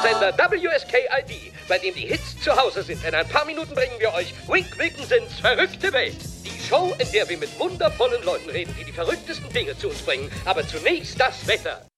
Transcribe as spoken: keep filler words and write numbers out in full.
Radiosender W S K I D, bei dem die Hits zu Hause sind. In ein paar Minuten bringen wir euch Wink Wilkinsons verrückte Welt. Die Show, in der wir mit wundervollen Leuten reden, die die verrücktesten Dinge zu uns bringen. Aber zunächst das Wetter.